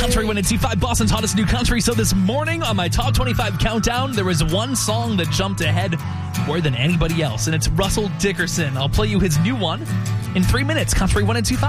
Country 102.5, Boston's hottest new country. So this morning on my Top 25 Countdown, there was one song that jumped ahead more than anybody else, and it's Russell Dickerson. I'll play you his new one in 3 minutes. Country 102.5.